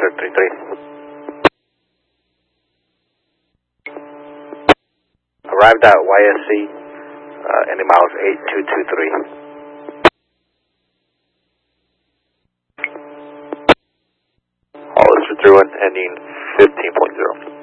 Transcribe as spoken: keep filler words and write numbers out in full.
sir, three three. Arrived at Y S C, uh, ending miles eight two two three. Hollister through and ending fifteen point zero.